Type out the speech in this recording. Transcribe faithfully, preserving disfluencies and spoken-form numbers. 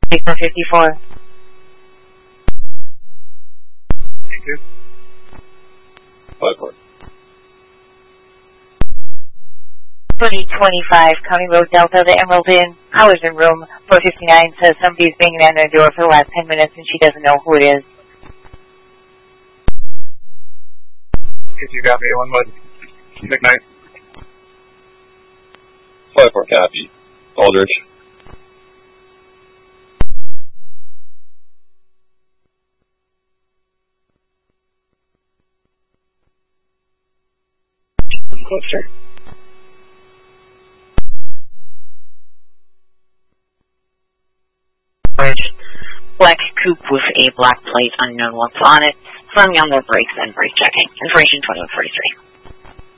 four fifty-four. Thank you. five four. three twenty-five, County Road Delta, the Emerald Inn. I was in room four fifty-nine, says somebody's banging on their door for the last ten minutes and she doesn't know who it is. If you got me, one would. McKnight. five four copy. Aldrich. Closer. Black coupe with a black plate, unknown what's on it. From Yonder Brakes and brake checking. Information twenty-one forty-three.